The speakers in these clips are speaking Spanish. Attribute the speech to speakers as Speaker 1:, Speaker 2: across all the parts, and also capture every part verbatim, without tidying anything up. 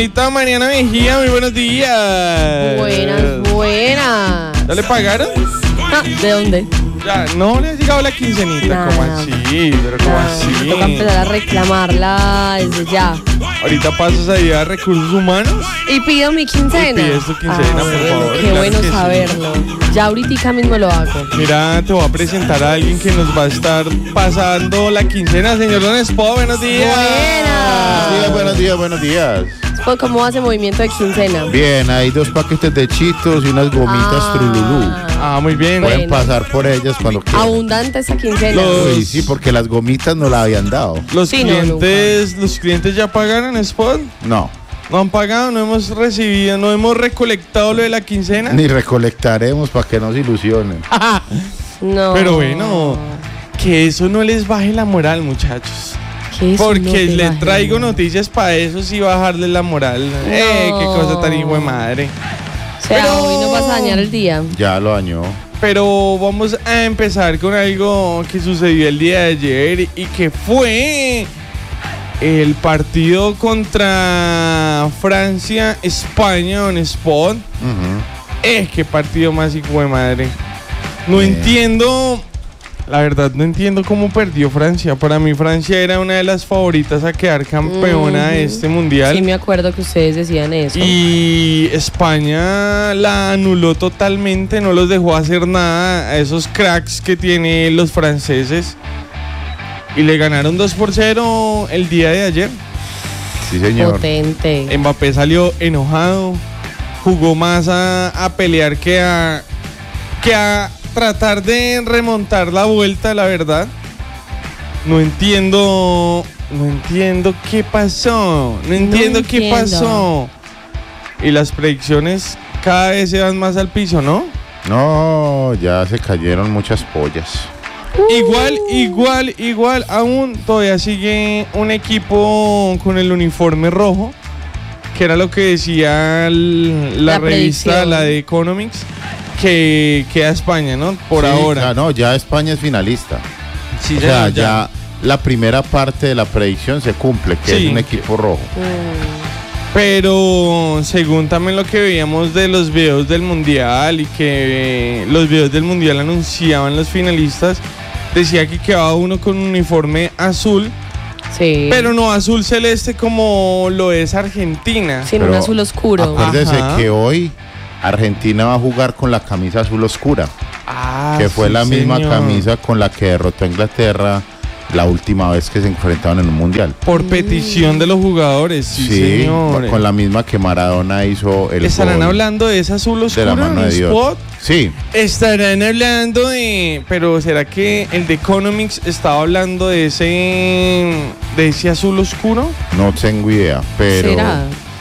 Speaker 1: Señorita Mariana Mejía, muy buenos días.
Speaker 2: Buenas, buenas.
Speaker 1: ¿Ya le pagaron?
Speaker 2: Ah, ¿de dónde?
Speaker 1: Ya, no le ha llegado la quincenita,
Speaker 2: Nada.
Speaker 1: ¿cómo así? Pero ¿cómo
Speaker 2: Ah,
Speaker 1: así?
Speaker 2: Toca empezar a reclamarla desde ya.
Speaker 1: Ahorita pasas ahí a Recursos Humanos.
Speaker 2: Y pido mi quincena.
Speaker 1: Y pides tu quincena, por
Speaker 2: bueno,
Speaker 1: favor,
Speaker 2: Qué
Speaker 1: claro
Speaker 2: bueno
Speaker 1: que sí.
Speaker 2: saberlo. Ya ahorita mismo lo hago.
Speaker 1: Mira, te voy a presentar a alguien que nos va a estar pasando la quincena. Señor Don Expo, buenos días.
Speaker 2: Buenas.
Speaker 3: Buenos días, buenos días, buenos días.
Speaker 2: Pues, ¿cómo hace movimiento de quincena?
Speaker 3: Bien, hay dos paquetes de chitos y unas gomitas
Speaker 2: Ah.
Speaker 3: Trululú.
Speaker 1: Ah, muy bien.
Speaker 2: Bueno.
Speaker 3: Pueden pasar por ellas cuando quieran.
Speaker 2: Abundante esa quincena.
Speaker 1: Los-
Speaker 3: Uy, sí, porque las gomitas no la habían dado.
Speaker 1: Los
Speaker 2: Sí, no,
Speaker 1: clientes, los clientes ya pagaron Spot.
Speaker 3: No,
Speaker 1: No han pagado, no hemos recibido, no hemos recolectado lo de la quincena.
Speaker 3: ni recolectaremos para que no se ilusionen.
Speaker 2: No.
Speaker 1: Pero bueno, que eso no les baje la moral, muchachos.
Speaker 2: ¿Qué es?
Speaker 1: Porque
Speaker 2: No te
Speaker 1: les
Speaker 2: bajes.
Speaker 1: traigo noticias para eso, sí bajarles la moral. Eh, qué cosa tan hijo de madre.
Speaker 2: O sea,
Speaker 1: Pero-
Speaker 2: hoy no vas a dañar el día.
Speaker 3: Ya lo dañó.
Speaker 1: Pero vamos a empezar con algo que sucedió el día de ayer y que fue el partido contra Francia, España en Spot.
Speaker 3: Ujú.
Speaker 1: Eh, qué partido más hijo de madre. No
Speaker 3: Bien.
Speaker 1: entiendo, la verdad no entiendo cómo perdió Francia. Para mí Francia era una de las favoritas a quedar campeona de
Speaker 2: Ujú.
Speaker 1: este mundial.
Speaker 2: Sí, me acuerdo que ustedes decían eso.
Speaker 1: Y España la anuló totalmente, no los dejó hacer nada a esos cracks que tienen los franceses. Y le ganaron dos por cero el día de ayer.
Speaker 3: Sí, señor.
Speaker 2: Potente.
Speaker 1: Mbappé salió enojado, jugó más a, a pelear que a, que a tratar de remontar la vuelta, la verdad. No entiendo, no entiendo qué pasó, no entiendo qué
Speaker 2: entiendo.
Speaker 1: pasó. Y las predicciones cada vez se van más al piso, ¿no?
Speaker 3: No, ya se cayeron muchas pollas.
Speaker 1: Igual, igual, igual, aún todavía sigue un equipo con el uniforme rojo, que era lo que decía el- la,
Speaker 2: La
Speaker 1: revista,
Speaker 2: predicción.
Speaker 1: la de Economics, que queda España, ¿no? Por
Speaker 3: Sí,
Speaker 1: ahora.
Speaker 3: ya no, ya España es finalista.
Speaker 1: Sí,
Speaker 3: O sea,
Speaker 1: señor,
Speaker 3: ya la primera parte de la predicción se cumple, que
Speaker 1: Sí.
Speaker 3: es un equipo rojo.
Speaker 2: Mm.
Speaker 1: Pero según también lo que veíamos de los videos del mundial y que eh, los videos del mundial anunciaban los finalistas, decía que quedaba uno con un uniforme azul,
Speaker 2: Sí.
Speaker 1: pero no azul celeste como lo es Argentina.
Speaker 2: Sin un
Speaker 3: Pero
Speaker 2: azul oscuro.
Speaker 3: Acuérdese
Speaker 1: Ajá.
Speaker 3: que hoy Argentina va a jugar con la camisa azul oscura,
Speaker 1: Ah,
Speaker 3: que fue
Speaker 1: sí,
Speaker 3: la misma
Speaker 1: señor.
Speaker 3: camisa con la que derrotó a Inglaterra la última vez que se enfrentaron en un mundial.
Speaker 1: Por petición de los jugadores, sí, señor.
Speaker 3: con la misma que Maradona hizo el
Speaker 1: ¿Estarán
Speaker 3: gol
Speaker 1: hablando de ese azul
Speaker 3: de
Speaker 1: oscuro
Speaker 3: la mano
Speaker 1: en
Speaker 3: de Dios.
Speaker 1: Spot?
Speaker 3: Sí,
Speaker 1: Estarán hablando de... Pero ¿será que el de Economics estaba hablando de ese de ese azul oscuro?
Speaker 3: no tengo idea, pero
Speaker 2: ¿Será?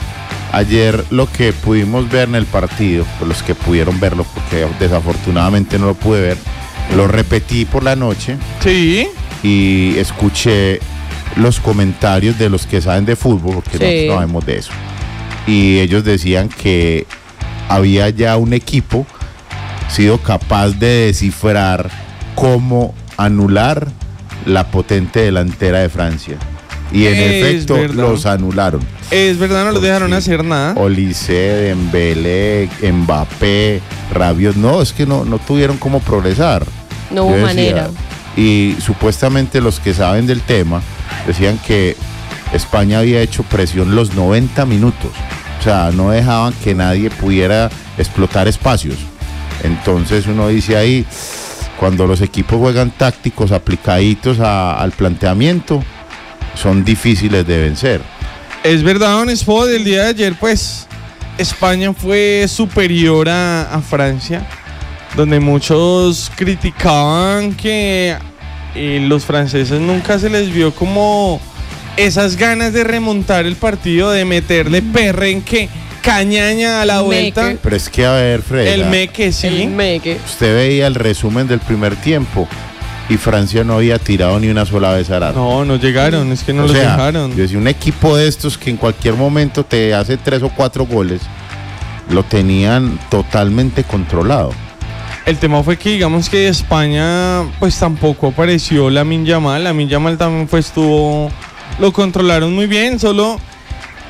Speaker 3: ayer lo que pudimos ver en el partido, por los que pudieron verlo, porque desafortunadamente no lo pude ver, lo repetí por la noche
Speaker 1: Sí.
Speaker 3: y escuché los comentarios de los que saben de fútbol, porque
Speaker 2: Sí.
Speaker 3: nosotros no sabemos de eso. Y ellos decían que había ya un equipo sido capaz de descifrar cómo anular la potente delantera de Francia. Y en
Speaker 1: Es
Speaker 3: efecto
Speaker 1: verdad.
Speaker 3: los anularon.
Speaker 1: Es verdad, no los dejaron
Speaker 3: Sí.
Speaker 1: hacer nada.
Speaker 3: Olise, Dembélé, Mbappé, Rabiot, no, es que no, no tuvieron cómo progresar.
Speaker 2: No hubo
Speaker 3: Yo decía,
Speaker 2: manera.
Speaker 3: Y supuestamente los que saben del tema decían que España había hecho presión los noventa minutos. O sea, no dejaban que nadie pudiera explotar espacios. Entonces uno dice ahí, cuando los equipos juegan tácticos aplicaditos a- al planteamiento, son difíciles de vencer.
Speaker 1: Es verdad, Don Spot, el día de ayer, pues, España fue superior a, a Francia, donde muchos criticaban que eh, los franceses nunca se les vio como esas ganas de remontar el partido, de meterle perrenque, cañaña a la vuelta.
Speaker 2: Meque.
Speaker 3: Pero es que, a ver, Fred,
Speaker 1: El meque, sí.
Speaker 2: El meque.
Speaker 3: usted veía el resumen del primer tiempo y Francia no había tirado ni una sola vez al arco.
Speaker 1: No, no llegaron, es que no
Speaker 3: O
Speaker 1: los
Speaker 3: sea,
Speaker 1: dejaron.
Speaker 3: Yo decía, un equipo de estos que en cualquier momento te hace tres o cuatro goles, lo tenían totalmente controlado.
Speaker 1: El tema fue que digamos que España pues tampoco apareció Lamine Yamal. Lamine Yamal también fue estuvo, lo controlaron muy bien, solo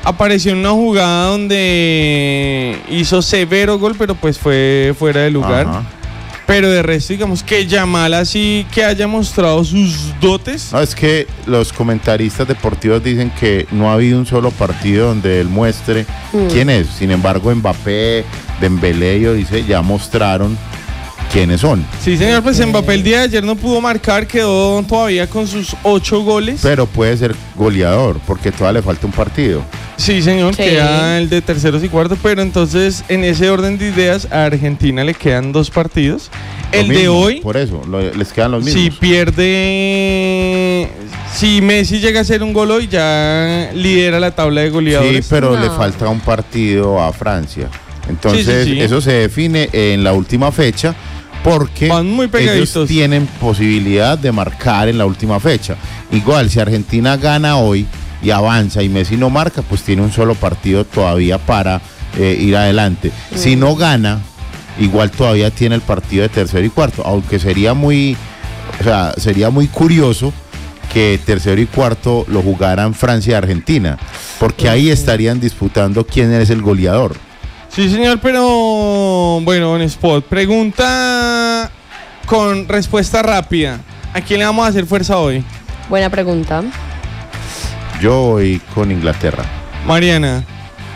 Speaker 1: apareció en una jugada donde hizo severo gol, pero pues fue fuera de lugar.
Speaker 3: Ajá.
Speaker 1: Pero de resto, digamos que Yamal así que haya mostrado sus dotes.
Speaker 3: No, es que los comentaristas deportivos dicen que no ha habido un solo partido donde él muestre
Speaker 2: Mm.
Speaker 3: quién es. Sin embargo, Mbappé, Dembélé, yo dice, ya mostraron quiénes son.
Speaker 1: Sí, señor, pues Mbappé el día de ayer no pudo marcar, quedó todavía con sus ocho goles.
Speaker 3: Pero puede ser goleador, porque todavía le falta un partido.
Speaker 1: Sí, señor,
Speaker 2: Sí.
Speaker 1: queda el de terceros y cuartos, pero entonces en ese orden de ideas a Argentina le quedan dos partidos.
Speaker 3: Lo
Speaker 1: El de
Speaker 3: mismo,
Speaker 1: hoy,
Speaker 3: Por eso, lo- les quedan los mismos.
Speaker 1: si pierde, si Messi llega a hacer un gol hoy, ya lidera la tabla de
Speaker 3: Sí,
Speaker 1: goleadores.
Speaker 3: pero
Speaker 2: No.
Speaker 3: le falta un partido a Francia. Entonces,
Speaker 1: Sí, sí, sí.
Speaker 3: eso se define en la última fecha porque
Speaker 1: Van muy
Speaker 3: ellos
Speaker 1: pegaditos.
Speaker 3: tienen posibilidad de marcar en la última fecha. Igual, si Argentina gana hoy y avanza y Messi no marca, pues tiene un solo partido todavía para eh, ir adelante. Si no gana, igual todavía tiene el partido de tercero y cuarto, aunque sería muy, o sea, sería muy curioso que tercero y cuarto lo jugaran Francia y Argentina, porque ahí estarían disputando quién es el goleador.
Speaker 1: Sí, señor, pero bueno, en Spot, pregunta con respuesta rápida. ¿A quién le vamos a hacer fuerza hoy?
Speaker 2: Buena pregunta.
Speaker 3: Yo voy con Inglaterra.
Speaker 1: Mariana.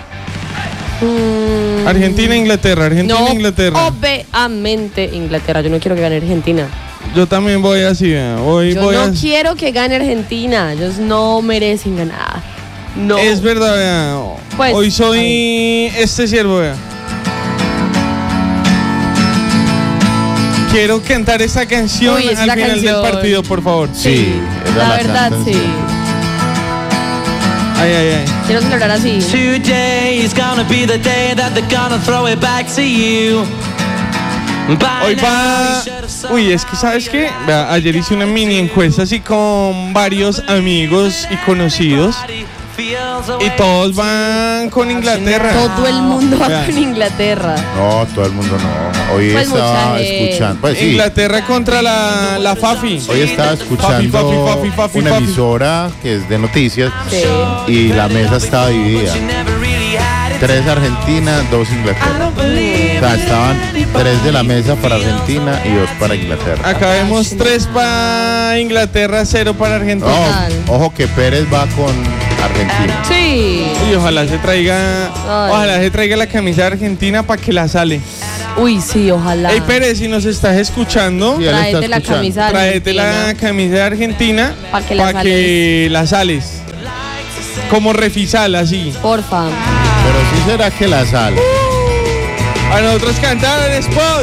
Speaker 2: Mm,
Speaker 1: Argentina, Inglaterra, Argentina,
Speaker 2: no,
Speaker 1: Inglaterra.
Speaker 2: obviamente Inglaterra. Yo no quiero que gane Argentina.
Speaker 1: Yo también voy así, vea, voy,
Speaker 2: Yo
Speaker 1: voy
Speaker 2: no
Speaker 1: a-
Speaker 2: quiero que gane Argentina. Ellos no merecen ganar. No.
Speaker 1: Es verdad, vea.
Speaker 2: Pues,
Speaker 1: Hoy
Speaker 2: a
Speaker 1: soy este siervo, vea. Quiero cantar esta canción
Speaker 2: Uy, es
Speaker 1: al
Speaker 2: la
Speaker 1: final del
Speaker 2: canción.
Speaker 1: partido, por favor.
Speaker 3: Sí, esa
Speaker 2: la
Speaker 3: la
Speaker 2: verdad,
Speaker 3: cantan
Speaker 2: sí.
Speaker 3: siempre.
Speaker 1: Ay, ay, ay.
Speaker 2: Quiero celebrar así.
Speaker 4: Today is gonna be the day that they're gonna throw it back to you.
Speaker 1: Hoy va. Uy, es que, ¿sabes qué? Vea, ayer hice una mini encuesta así con varios amigos y conocidos. Y todos van con Inglaterra.
Speaker 2: Todo el mundo va
Speaker 1: Vea.
Speaker 2: con Inglaterra.
Speaker 3: No, todo el mundo no. Hoy
Speaker 2: Pues mucha
Speaker 3: estaba
Speaker 2: gente.
Speaker 3: escuchando. Pues sí,
Speaker 1: Inglaterra contra la, la Fafi.
Speaker 3: hoy estaba escuchando
Speaker 1: Fafi, Fafi, Fafi,
Speaker 3: una
Speaker 1: Fafi.
Speaker 3: emisora que es de noticias
Speaker 2: Sí.
Speaker 3: y la mesa estaba dividida. Tres Argentina, dos Inglaterra. O sea, estaban tres de la mesa para Argentina y dos para Inglaterra.
Speaker 1: Acá vemos tres para Inglaterra, cero para Argentina.
Speaker 2: Total.
Speaker 3: Oh, ojo que Pérez va con Argentina.
Speaker 2: Sí.
Speaker 1: Y ojalá se traiga,
Speaker 2: Ay.
Speaker 1: ojalá se traiga la camisa de Argentina para que la sale.
Speaker 2: Uy, sí, ojalá.
Speaker 1: Ey, Pérez, si nos estás escuchando,
Speaker 3: Sí, él está
Speaker 2: Tráete la
Speaker 3: escuchando.
Speaker 2: camisa de
Speaker 1: tráete la
Speaker 2: Argentina.
Speaker 1: camisa de Argentina
Speaker 2: Pa' que la
Speaker 1: pa' que la sales. Como refisal, así.
Speaker 2: Porfa.
Speaker 3: Pero sí será que la sale.
Speaker 1: A nosotros cantar en spot.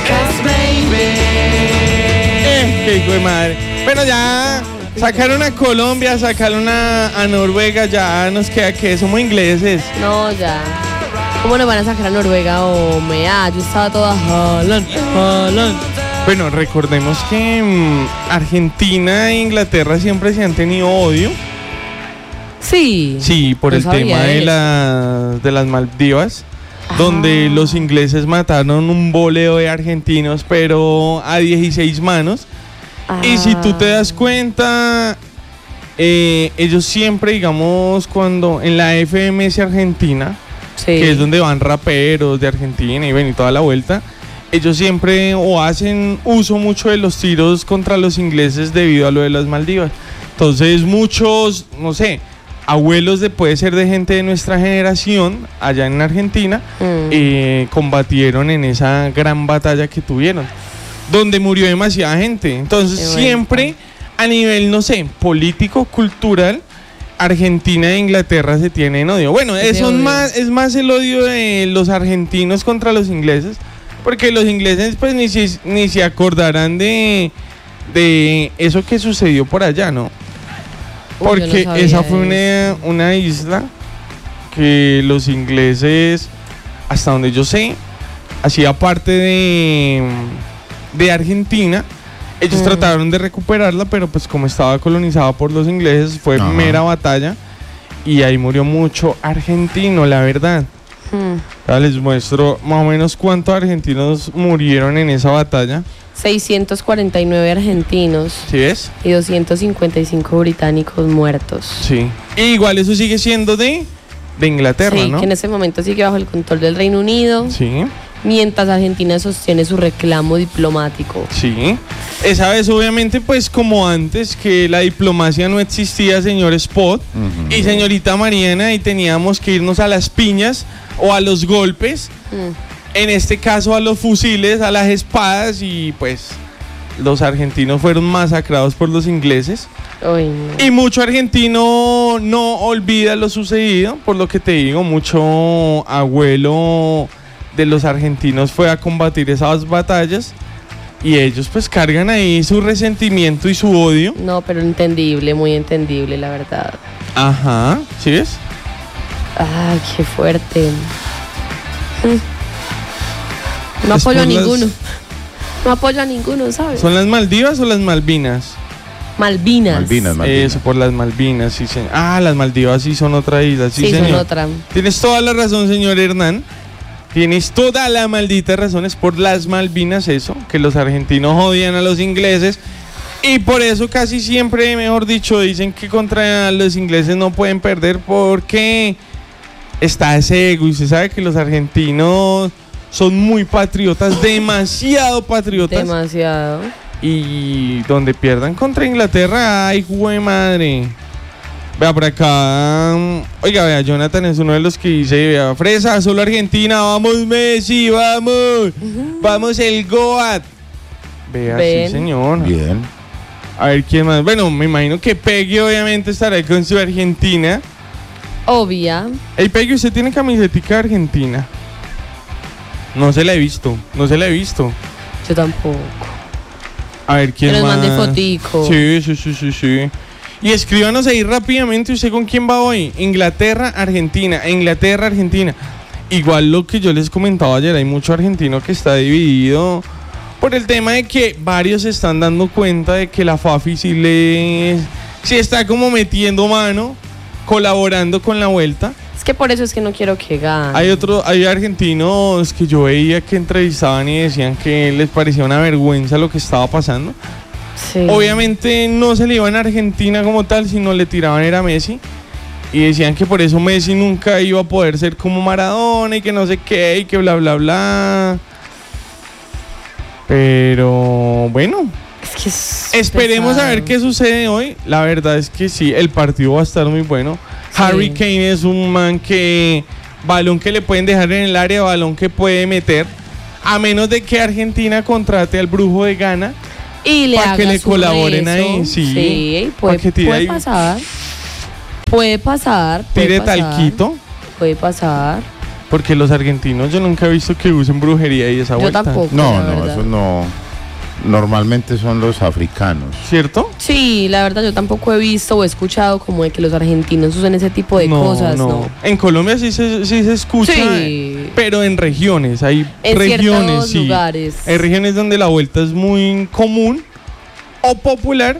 Speaker 1: Eh, qué hijo de madre. Bueno, ya sacaron a Colombia, sacaron a, a Noruega, ya nos queda que somos ingleses.
Speaker 2: No, ya. ¿Cómo nos van a sacar a Noruega o me ah, yo estaba toda Haaland, Haaland.
Speaker 1: Bueno, recordemos que mm, Argentina e Inglaterra siempre se han tenido odio.
Speaker 2: Sí.
Speaker 1: Sí, por
Speaker 2: No
Speaker 1: el
Speaker 2: sabía
Speaker 1: tema de,
Speaker 2: eso.
Speaker 1: la, de las Maldivas,
Speaker 2: Ah.
Speaker 1: donde los ingleses mataron un boleo de argentinos, pero a dieciséis manos. Y si tú te das cuenta, eh, ellos siempre, digamos, cuando en la F M S Argentina,
Speaker 2: Sí.
Speaker 1: que es donde van raperos de Argentina y ven y toda la vuelta, ellos siempre o hacen uso mucho de los tiros contra los ingleses debido a lo de las Maldivas. Entonces muchos, no sé, abuelos de puede ser de gente de nuestra generación allá en Argentina,
Speaker 2: Mm.
Speaker 1: eh, combatieron en esa gran batalla que tuvieron, donde murió demasiada gente. Entonces
Speaker 2: Qué bueno.
Speaker 1: siempre a nivel, no sé, político, cultural, Argentina e Inglaterra se tienen odio. Bueno,
Speaker 2: Ese
Speaker 1: es, son
Speaker 2: odio.
Speaker 1: más, es más el odio de los argentinos contra los ingleses, porque los ingleses pues ni, se- ni se acordarán de, de eso que sucedió por allá, ¿no?
Speaker 2: Uy, yo no
Speaker 1: Porque
Speaker 2: sabía
Speaker 1: esa fue una, una isla que los ingleses, hasta donde yo sé, hacía parte de, de Argentina. Ellos
Speaker 2: Mm.
Speaker 1: trataron de recuperarla, pero pues como estaba colonizada por los ingleses, fue
Speaker 3: Ajá.
Speaker 1: mera batalla. Y ahí murió mucho argentino, la verdad.
Speaker 2: Mm.
Speaker 1: Ahora les muestro más o menos cuántos argentinos murieron en esa batalla.
Speaker 2: seiscientos cuarenta y nueve argentinos
Speaker 1: ¿Sí ves?
Speaker 2: y doscientos cincuenta y cinco británicos muertos.
Speaker 1: Sí. Y igual eso sigue siendo de de Inglaterra,
Speaker 2: Sí,
Speaker 1: ¿no?
Speaker 2: que en ese momento sigue bajo el control del Reino Unido,
Speaker 1: Sí,
Speaker 2: mientras Argentina sostiene su reclamo diplomático.
Speaker 1: sí. Esa vez, obviamente, pues como antes, que la diplomacia no existía, señor Spot
Speaker 3: Ujú.
Speaker 1: y señorita Mariana, y teníamos que irnos a las piñas o a los golpes,
Speaker 2: Mm.
Speaker 1: en este caso a los fusiles, a las espadas, y pues los argentinos fueron masacrados por los ingleses.
Speaker 2: Uy, no.
Speaker 1: Y mucho argentino no olvida lo sucedido, por lo que te digo, mucho abuelo de los argentinos fue a combatir esas batallas y ellos pues cargan ahí su resentimiento y su odio.
Speaker 2: No, pero entendible, muy entendible, la verdad.
Speaker 1: Ajá, ¿sí ves?
Speaker 2: Ay, qué fuerte. Mm. No
Speaker 1: Es
Speaker 2: apoyo a
Speaker 1: por las-
Speaker 2: ninguno. No apoyo a ninguno, ¿sabes?
Speaker 1: ¿Son las Maldivas o las Malvinas?
Speaker 2: Malvinas.
Speaker 3: Malvinas, Malvinas.
Speaker 1: Eso, por las Malvinas, sí, señor. Ah, las Maldivas sí son otra isla, sí,
Speaker 2: Sí, son
Speaker 1: señor.
Speaker 2: otra.
Speaker 1: Tienes toda la razón, señor Hernán. Tienes toda la maldita razón. Es por las Malvinas eso, que los argentinos odian a los ingleses. Y por eso casi siempre, mejor dicho, dicen que contra los ingleses no pueden perder porque está ese ego. Y usted sabe que los argentinos son muy patriotas, demasiado patriotas.
Speaker 2: Demasiado.
Speaker 1: Y donde pierdan contra Inglaterra, ay, jue madre. Vea por acá. mm, Oiga, vea, Jonathan es uno de los que dice, vea, fresa, solo Argentina, vamos Messi, vamos. Vamos el Goat. Vea,
Speaker 2: Ven.
Speaker 1: sí, señor.
Speaker 3: Bien.
Speaker 1: A ver, ¿quién más? Bueno, me imagino que Peggy obviamente estará ahí con su Argentina.
Speaker 2: Obvia.
Speaker 1: Ey, Peggy, ¿usted tiene camisetica de Argentina? No se la he visto, no se la he visto.
Speaker 2: Yo tampoco.
Speaker 1: A ver, ¿quién
Speaker 2: Que nos
Speaker 1: más?
Speaker 2: mande fotico.
Speaker 1: Sí, sí, sí, sí, sí. Y escríbanos ahí rápidamente, ¿usted con quién va hoy? Inglaterra, Argentina, Inglaterra, Argentina. Igual lo que yo les comentaba ayer, hay mucho argentino que está dividido por el tema de que varios se están dando cuenta de que la Fafi sí le... sí está como metiendo mano, colaborando con la vuelta.
Speaker 2: Es que por eso es que no quiero que gane.
Speaker 1: Hay otros, hay argentinos que yo veía que entrevistaban y decían que les parecía una vergüenza lo que estaba pasando.
Speaker 2: Sí.
Speaker 1: Obviamente no se le iban a Argentina como tal, sino le tiraban era a Messi. Y decían que por eso Messi nunca iba a poder ser como Maradona y que no sé qué y que bla bla bla. Pero bueno,
Speaker 2: Es que es
Speaker 1: esperemos
Speaker 2: pesado.
Speaker 1: a ver qué sucede hoy. La verdad es que sí, el partido va a estar muy bueno.
Speaker 2: Sí.
Speaker 1: Harry Kane es un man que balón que le pueden dejar en el área, balón que puede meter. A menos de que Argentina contrate al brujo de Ghana.
Speaker 2: Y le
Speaker 1: pa'
Speaker 2: haga
Speaker 1: que le
Speaker 2: su
Speaker 1: colaboren
Speaker 2: rezo.
Speaker 1: ahí, sí.
Speaker 2: Sí, puede,
Speaker 1: Pa' que tire
Speaker 2: puede
Speaker 1: ahí.
Speaker 2: pasar. Puede pasar. Puede
Speaker 1: Tire
Speaker 2: pasar,
Speaker 1: talquito.
Speaker 2: Puede pasar.
Speaker 1: Porque los argentinos yo nunca he visto que usen brujería y esa
Speaker 2: Yo
Speaker 1: vuelta.
Speaker 2: tampoco.
Speaker 3: No,
Speaker 2: la
Speaker 3: no,
Speaker 2: verdad.
Speaker 3: eso no. Normalmente son los africanos.
Speaker 1: ¿Cierto?
Speaker 2: Sí, la verdad yo tampoco he visto o he escuchado como de que los argentinos usen ese tipo de cosas, ¿no?
Speaker 1: En Colombia sí se, sí se escucha,
Speaker 2: Sí.
Speaker 1: pero en regiones. Hay
Speaker 2: En
Speaker 1: regiones,
Speaker 2: ciertos
Speaker 1: sí.
Speaker 2: lugares.
Speaker 1: Hay regiones donde la vuelta es muy común o popular,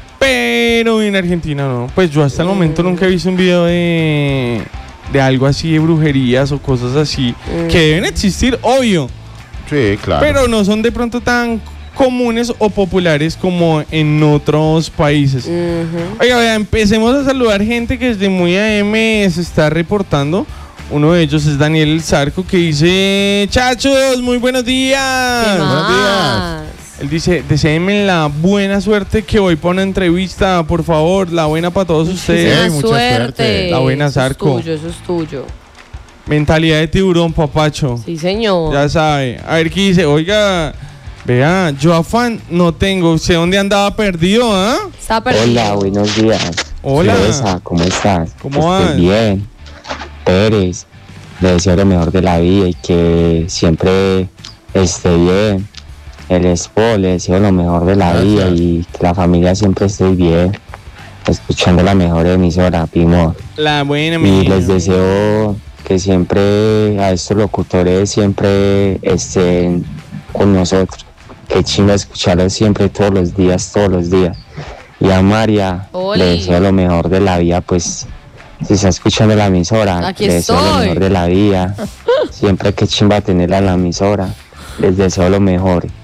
Speaker 1: pero en Argentina no. Pues yo hasta el momento
Speaker 2: Mm.
Speaker 1: nunca he visto un video de, de algo así de brujerías o cosas así
Speaker 2: Mm.
Speaker 1: que deben existir, obvio.
Speaker 3: Sí, claro.
Speaker 1: Pero no son de pronto tan comunes o populares como en otros países.
Speaker 2: Ujú.
Speaker 1: Oiga, vea, empecemos a saludar gente que desde muy A M se está reportando. Uno de ellos es Daniel El Zarco, que dice: chachos, muy buenos días.
Speaker 2: ¿Qué
Speaker 3: buenos
Speaker 2: más?
Speaker 1: Él dice: deseenme la buena suerte que voy para una entrevista, por favor, la buena para todos ustedes.
Speaker 3: Ey,
Speaker 2: Muchísima
Speaker 3: mucha suerte.
Speaker 1: La buena,
Speaker 2: Eso
Speaker 1: Zarco.
Speaker 2: es tuyo, eso es tuyo.
Speaker 1: Mentalidad de tiburón, papacho.
Speaker 2: Sí, señor.
Speaker 1: Ya sabe. A ver qué dice. Oiga, vea, yo afán no tengo. ¿Sé dónde andaba perdido, ah?
Speaker 2: Está perdido.
Speaker 5: Hola, buenos días.
Speaker 1: Hola.
Speaker 5: Teresa, ¿cómo estás?
Speaker 1: ¿Cómo
Speaker 5: Que estés
Speaker 1: vas?
Speaker 5: bien. Pérez, le deseo lo mejor de la vida y que siempre esté bien. El Expo, le deseo lo mejor de la
Speaker 3: Gracias.
Speaker 5: vida y que la familia siempre esté bien. Escuchando la mejor emisora, Pimor.
Speaker 1: La buena,
Speaker 5: Y
Speaker 1: mi
Speaker 5: les deseo que siempre a estos locutores siempre estén con nosotros. Qué chinga escucharlos siempre, todos los días, todos los días. Y a María
Speaker 2: Oli.
Speaker 5: le deseo lo mejor de la vida, pues si está escuchando la emisora,
Speaker 2: Aquí
Speaker 5: le deseo lo
Speaker 2: estoy.
Speaker 5: mejor de la vida. Siempre que chimba tenerla en la emisora, les deseo lo mejor.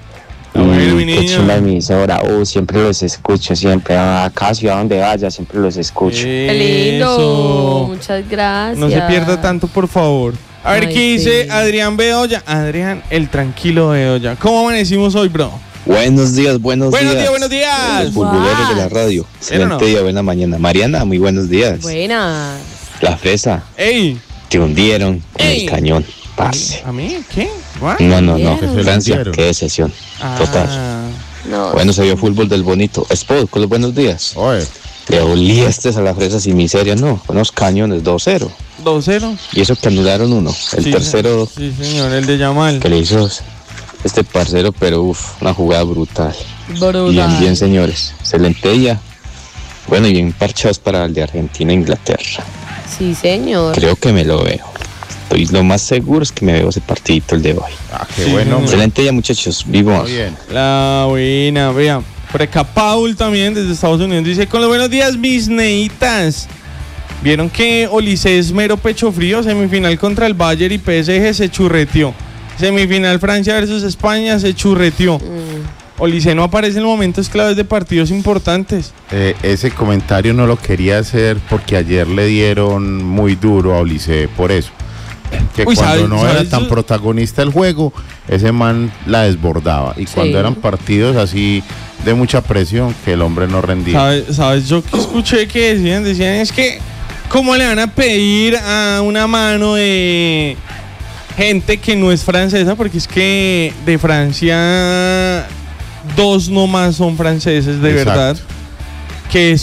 Speaker 1: Ah, bueno, mi
Speaker 5: Y
Speaker 1: niño.
Speaker 5: qué chimba emisora. Uh, siempre los escucho, siempre. Acá, ciudad donde vaya, siempre los escucho.
Speaker 2: Qué lindo.
Speaker 1: Eso.
Speaker 2: Muchas gracias.
Speaker 1: No se pierda tanto, por favor. A ver
Speaker 2: Ay,
Speaker 1: qué dice
Speaker 2: sí.
Speaker 1: Adrián Bedoya. Adrián, el tranquilo Bedoya. ¿Cómo amanecimos hoy, bro?
Speaker 6: Buenos días, buenos,
Speaker 1: Buenos días,
Speaker 6: días.
Speaker 1: buenos días.
Speaker 6: Los futboleros de la radio. Excelente
Speaker 1: no?
Speaker 6: día, buena mañana. Mariana, muy buenos días.
Speaker 2: Buena.
Speaker 6: La fresa,
Speaker 1: Ey.
Speaker 6: te hundieron con
Speaker 1: Ey.
Speaker 6: el cañón. Pase.
Speaker 1: ¿A mí? ¿Qué? ¿What?
Speaker 6: No, no, no.
Speaker 2: Hundieron.
Speaker 6: Francia,
Speaker 3: Hundieron.
Speaker 6: qué decepción.
Speaker 1: Ah,
Speaker 6: Total.
Speaker 2: No.
Speaker 6: Bueno, se vio fútbol del bonito. Sport, con los buenos días.
Speaker 3: Oye,
Speaker 6: Le olíste a la fresa sin miseria, no. Con los cañones, dos cero.
Speaker 1: dos cero.
Speaker 6: Y eso que anularon uno. El
Speaker 1: Sí,
Speaker 6: tercero
Speaker 1: Sí, señor, el de Yamal.
Speaker 6: que le hizo este parcero, pero uff, una jugada brutal.
Speaker 2: Brutal.
Speaker 6: Bien, bien, señores. Excelente día. Bueno, y bien parchados para el de Argentina e Inglaterra.
Speaker 2: Sí, señor.
Speaker 6: Creo que me lo veo. Estoy lo más seguro es que me veo ese partidito el de hoy.
Speaker 3: ah, qué
Speaker 1: Sí,
Speaker 3: bueno,
Speaker 1: señor.
Speaker 3: hombre.
Speaker 6: Excelente día, muchachos.
Speaker 3: Está
Speaker 6: Vivos.
Speaker 3: bien.
Speaker 1: La buena, vea. Por acá Paul también desde Estados Unidos dice: con los buenos días, mis neitas. ¿Vieron que Ulises mero pecho frío? Semifinal contra el Bayern y P S G se churreteó. Semifinal Francia versus España se churreteó.
Speaker 2: Mm.
Speaker 1: Ulises no aparece en momentos claves de partidos importantes.
Speaker 3: Eh, ese comentario no lo quería hacer porque ayer le dieron muy duro a Ulises por eso. Que
Speaker 1: Uy,
Speaker 3: cuando
Speaker 1: ¿sabes-
Speaker 3: no era
Speaker 1: sabes
Speaker 3: tan
Speaker 1: eso?
Speaker 3: protagonista el juego, ese man la desbordaba. Y cuando
Speaker 2: Sí.
Speaker 3: eran partidos así de mucha presión, que el hombre no rendía.
Speaker 1: ¿Sabes? ¿Sabes? Yo que escuché que decían, decían es que ¿cómo le van a pedir a una mano de gente que no es francesa? Porque es que de Francia dos nomás son franceses de
Speaker 3: Exacto.
Speaker 1: verdad. Que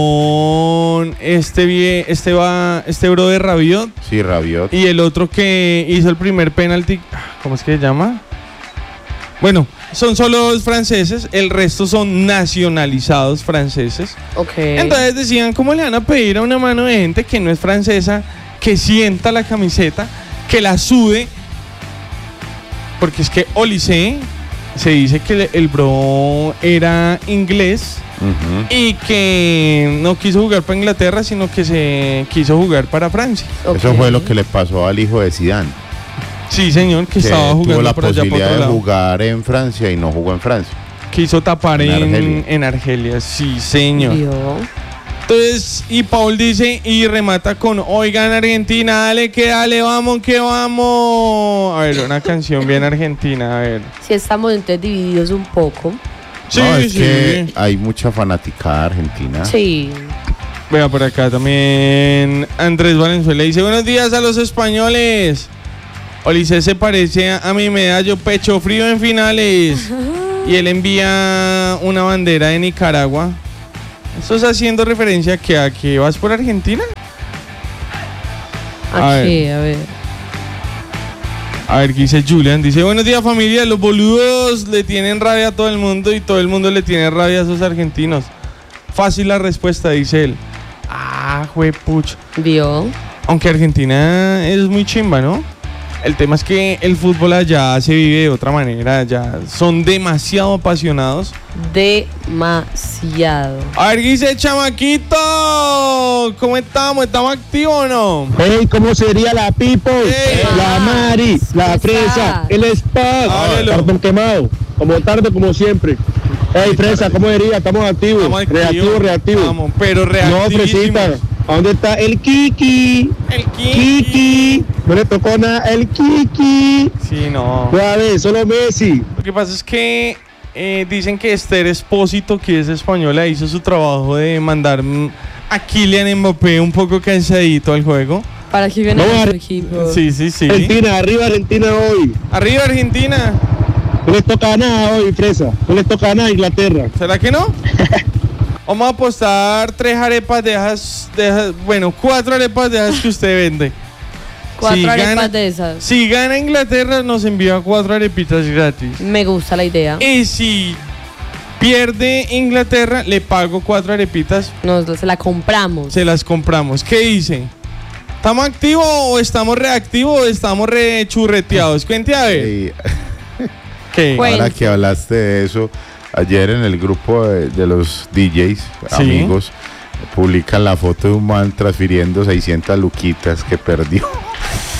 Speaker 1: son este vie- este va este bro de Rabiot
Speaker 3: Sí, Rabiot.
Speaker 1: y el otro que hizo el primer penalti, ¿cómo es que se llama? Bueno, son solo dos franceses, el resto son nacionalizados franceses.
Speaker 2: Ok.
Speaker 1: Entonces decían, ¿cómo le van a pedir a una mano de gente que no es francesa, que sienta la camiseta, que la sude? Porque es que Olise se dice que el- el bro era inglés
Speaker 3: Ujú.
Speaker 1: y que no quiso jugar para Inglaterra, sino que se quiso jugar para Francia.
Speaker 2: Ok.
Speaker 3: Eso fue lo que le pasó al hijo de Zidane,
Speaker 1: Sí, señor, que,
Speaker 3: que
Speaker 1: estaba
Speaker 3: tuvo
Speaker 1: jugando
Speaker 3: la
Speaker 1: por allá por
Speaker 3: posibilidad
Speaker 1: otro
Speaker 3: de
Speaker 1: lado.
Speaker 3: jugar en Francia y no jugó en Francia.
Speaker 1: Quiso tapar
Speaker 3: En
Speaker 1: en,
Speaker 3: Argelia.
Speaker 1: en Argelia, sí, señor.
Speaker 2: Vio.
Speaker 1: Entonces, y Paul dice y remata con: oigan, Argentina, dale que dale, vamos que vamos. A ver, una canción bien argentina, a ver.
Speaker 2: Sí, estamos entonces divididos un poco.
Speaker 1: Sí,
Speaker 3: no, es
Speaker 1: sí.
Speaker 3: que hay mucha fanaticada argentina.
Speaker 2: Sí.
Speaker 1: Vea por acá también Andrés Valenzuela dice: buenos días a los españoles. Ulises se parece a mi medallo pecho frío en finales. Y él envía una bandera de Nicaragua. ¿Esto es haciendo referencia a que, a que vas por Argentina? A
Speaker 2: Aquí, a ver.
Speaker 1: A ver, ¿qué dice Julian? Dice: buenos días, familia. Los boludos le tienen rabia a todo el mundo y todo el mundo le tiene rabia a esos argentinos. Fácil la respuesta, dice él. Ah, juepuch.
Speaker 2: Vio.
Speaker 1: Aunque Argentina es muy chimba, ¿no? El tema es que el fútbol allá se vive de otra manera. Allá son demasiado apasionados.
Speaker 2: Demasiado.
Speaker 1: A ver, ¿qué dice Chamaquito? ¿Cómo estamos? ¿Estamos activos o no?
Speaker 7: Hey, ¿cómo sería la Pipo?
Speaker 1: Ey.
Speaker 7: La Mari, la
Speaker 2: ¿Qué
Speaker 7: Fresa,
Speaker 2: tal?
Speaker 7: el Spot,
Speaker 1: Háblelo.
Speaker 7: cartón quemado, como tarde como siempre. Hey, Fresa, ¿cómo sería? Estamos activos,
Speaker 1: Estamos activos.
Speaker 7: reactivo, reactivo.
Speaker 1: Vamos, pero
Speaker 7: No,
Speaker 1: reactivísimos.
Speaker 7: Fresita, ¿a dónde está el Kiki?
Speaker 1: El
Speaker 7: Kiki, no le tocó nada, el Kiki.
Speaker 1: Sí, no.
Speaker 7: Ya ves, solo Messi.
Speaker 1: Lo que pasa es que eh, dicen que Esther Espósito, que es española, hizo su trabajo de mandar mm, a Kylian Mbappé un poco cansadito al juego.
Speaker 2: Para que gane
Speaker 7: Vamos a-
Speaker 2: nuestro equipo.
Speaker 1: Sí, sí, sí.
Speaker 7: Argentina, arriba Argentina hoy.
Speaker 1: Arriba Argentina.
Speaker 7: No les toca nada hoy, Fresa. No les toca nada a Inglaterra.
Speaker 1: ¿Será que no? Vamos a apostar tres arepas de esas, de esas- bueno, cuatro arepas de esas que usted vende.
Speaker 2: Cuatro
Speaker 1: Si
Speaker 2: arepas
Speaker 1: gana-
Speaker 2: de esas.
Speaker 1: Si gana Inglaterra, nos envía cuatro arepitas gratis.
Speaker 2: Me gusta la idea.
Speaker 1: Y si pierde Inglaterra, le pago cuatro arepitas,
Speaker 2: Nos se la compramos.
Speaker 1: se las compramos. ¿Qué dice? ¿Estamos activos o estamos reactivos o estamos rechurreteados? Cuente a ver.
Speaker 3: Y
Speaker 1: ¿Qué?
Speaker 2: Bueno.
Speaker 3: ahora que hablaste de eso, ayer en el grupo de, de los D Js,
Speaker 1: Sí.
Speaker 3: amigos, publican la foto de un man transfiriendo seiscientas luquitas que perdió.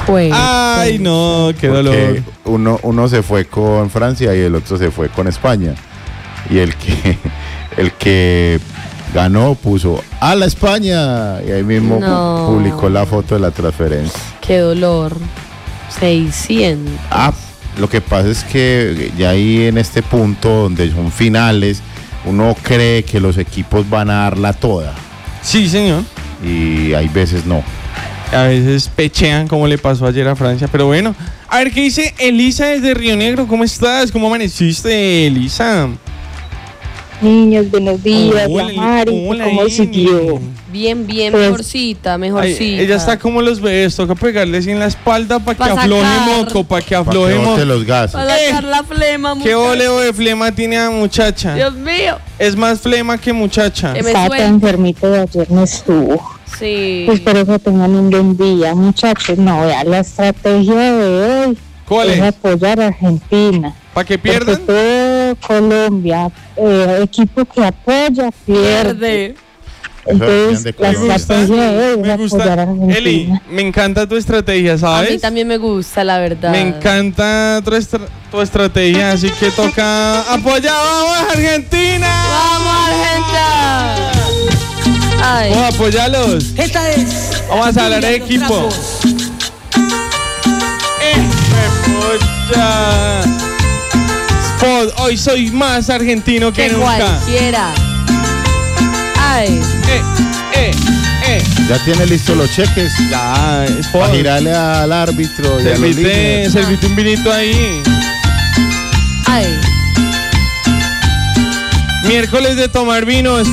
Speaker 2: Fue.
Speaker 1: Ay, no, qué
Speaker 3: Porque
Speaker 1: dolor.
Speaker 3: Uno, uno se fue con Francia y el otro se fue con España. Y el que, el que ganó puso a la España. Y ahí mismo
Speaker 2: No.
Speaker 3: publicó la foto de la transferencia.
Speaker 2: Qué dolor. seiscientos.
Speaker 3: Ah, lo que pasa es que ya ahí en este punto donde son finales, uno cree que los equipos van a darla toda.
Speaker 1: Sí, señor.
Speaker 3: Y hay veces no.
Speaker 1: A veces pechean como le pasó ayer a Francia, pero bueno. A ver, ¿qué dice Elisa desde Río Negro? ¿Cómo estás? ¿Cómo amaneciste, Elisa?
Speaker 8: Niños, buenos días,
Speaker 1: Hola,
Speaker 8: la Mari,
Speaker 1: hola,
Speaker 8: ¿cómo
Speaker 1: Eli.
Speaker 8: siguió?
Speaker 2: Bien, bien,
Speaker 8: Pues-
Speaker 2: mejorcita,
Speaker 1: Ay,
Speaker 2: mejorcita.
Speaker 1: ella está como los bebés, toca pegarle así en la espalda para que
Speaker 2: Pa'
Speaker 1: afloje
Speaker 2: sacar.
Speaker 1: moco, para que
Speaker 3: Para
Speaker 1: afloje
Speaker 3: que bote
Speaker 1: moco.
Speaker 3: los gases.
Speaker 2: Para sacar
Speaker 1: Eh,
Speaker 2: la flema,
Speaker 1: ¿Qué
Speaker 2: muchacha.
Speaker 1: oleo de flema tiene la muchacha?
Speaker 2: Dios mío.
Speaker 1: Es más flema que muchacha.
Speaker 2: Que me
Speaker 8: Estaba
Speaker 2: suelte.
Speaker 8: tan enfermito de ayer, no estuvo.
Speaker 2: Sí.
Speaker 8: Pues espero que tengan un buen día, muchachos. No, vea, la estrategia de hoy
Speaker 1: ¿Cuál
Speaker 8: es
Speaker 1: es?
Speaker 8: apoyar a Argentina.
Speaker 1: ¿Para que
Speaker 8: Porque
Speaker 1: pierdan?
Speaker 8: todo Colombia, eh, equipo que apoya, pierde.
Speaker 2: Verde.
Speaker 8: Entonces,
Speaker 3: de
Speaker 8: la
Speaker 1: Me gusta,
Speaker 8: estrategia de hoy
Speaker 1: me
Speaker 8: es
Speaker 1: gusta.
Speaker 8: apoyar a Argentina.
Speaker 1: Eli, me encanta tu estrategia,
Speaker 2: A mí
Speaker 1: ¿sabes?
Speaker 2: también me gusta, la verdad.
Speaker 1: Me encanta tu, estra- tu estrategia, así que toca apoyar. ¡Vamos, Argentina!
Speaker 2: ¡Vamos, Argentina! Ay.
Speaker 1: Vamos a apoyarlos.
Speaker 9: Esta es.
Speaker 1: Vamos a hablar de
Speaker 9: Los
Speaker 1: equipo.
Speaker 9: Trapos.
Speaker 1: ¡Eh, pucha! Spot, hoy soy más argentino que,
Speaker 2: Que
Speaker 1: nunca.
Speaker 2: cualquiera. Ay.
Speaker 1: Eh, eh, eh.
Speaker 3: Ya tiene listos los cheques.
Speaker 1: Ya, Spot.
Speaker 3: Para girarle al árbitro y a los
Speaker 1: Servite,
Speaker 3: líderes.
Speaker 1: servite un vinito ahí.
Speaker 2: Ay.
Speaker 1: Miércoles de tomar vino.